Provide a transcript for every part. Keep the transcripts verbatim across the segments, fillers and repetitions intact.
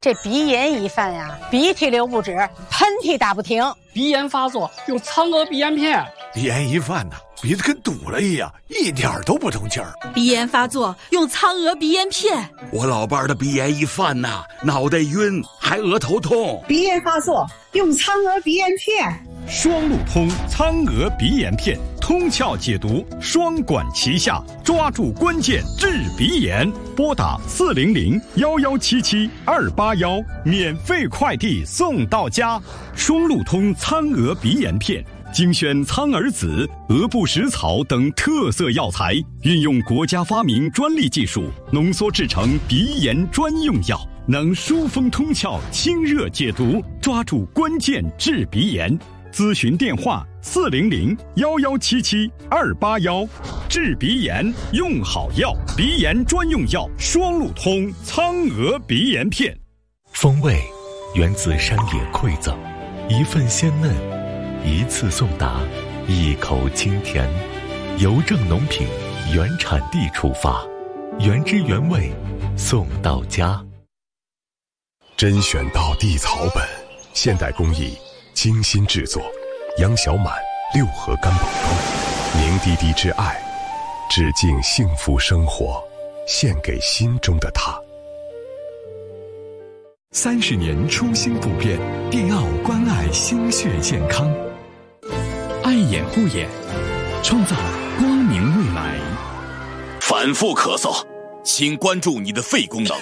这鼻炎一犯呀，鼻涕流不止，喷嚏打不停。 鼻炎发作用苍娥鼻炎片。 鼻炎一犯呢，鼻子跟堵了一样，一点都不通气儿。 鼻炎发作用苍娥鼻炎片。 我老伴儿的鼻炎一犯呐，脑袋晕，还额头痛。 鼻炎发作用苍娥鼻炎片。 双路通苍娥鼻炎片，通窍解毒，双管齐下，抓住关键治鼻炎。拨打四零零幺幺七七二八幺，免费快递送到家。双路通苍娥鼻炎片，精选苍耳子、鹅不食草等特色药材，运用国家发明专利技术，浓缩制成鼻炎专用药，能疏风通窍、清热解毒，抓住关键治鼻炎。咨询电话：四零零幺幺七七二八幺。治鼻炎用好药，鼻炎专用药双路通苍娥鼻炎片。 风味源自山野馈赠，一份鲜嫩，一次送达，一口清甜。邮政农品原产地出发，原汁原味送到家。 甄选到地草本，现代工艺精心制作，杨小满六合干宝汤，凝滴滴之爱，致敬幸福生活，献给心中的他。 三十年初心不变，电奥关爱心血健康。 爱眼护眼，创造光明未来。 反复咳嗽，请关注你的肺功能。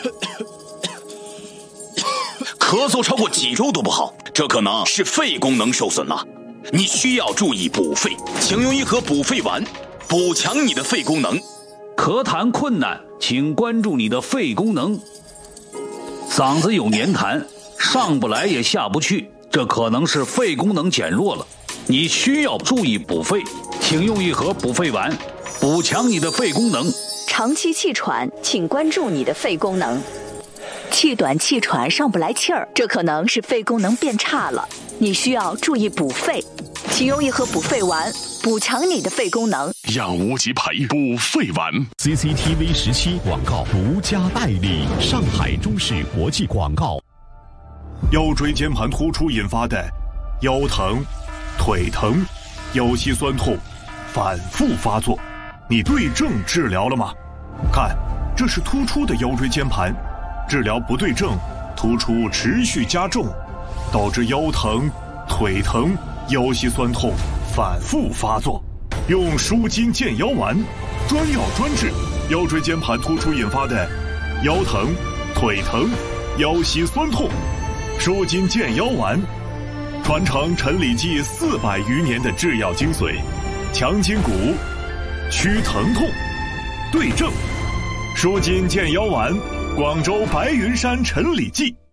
咳嗽超过几周都不好，这可能是肺功能受损了，你需要注意补肺，请用一盒补肺丸，补强你的肺功能。 咳痰困难，请关注你的肺功能。嗓子有黏痰，上不来也下不去，这可能是肺功能减弱了，你需要注意补肺，请用一盒补肺丸，补强你的肺功能。 长期气喘，请关注你的肺功能。气短气喘上不来气儿，这可能是肺功能变差了，你需要注意补肺，请用一盒补肺丸，补强你的肺功能。 让无极培补肺丸。 C C T V 十七广告独家代理，上海中视国际广告。 腰椎间盘突出引发的腰疼、腿疼、腰膝酸痛反复发作，你对症治疗了吗？看，这是突出的腰椎间盘，治疗不对症，突出持续加重，导致腰疼、腿疼、腰膝酸痛反复发作。用舒筋健腰丸，专药专治腰椎间盘突出引发的腰疼、腿疼、腰膝酸痛。舒筋健腰丸，传承陈李济四百余年的制药精髓，强筋骨，祛疼痛，对症。舒筋健腰丸，广州白云山陈李济。